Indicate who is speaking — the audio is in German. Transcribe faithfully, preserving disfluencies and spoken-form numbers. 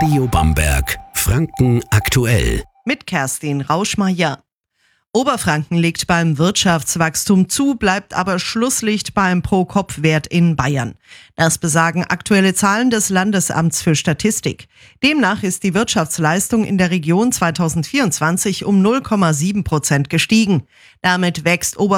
Speaker 1: Radio Bamberg. Franken aktuell.
Speaker 2: Mit Kerstin Rauschmeier. Oberfranken legt beim Wirtschaftswachstum zu, bleibt aber Schlusslicht beim Pro-Kopf-Wert in Bayern. Das besagen aktuelle Zahlen des Landesamts für Statistik. Demnach ist die Wirtschaftsleistung in der Region zwanzig vierundzwanzig um null Komma sieben Prozent gestiegen. Damit wächst Oberfranken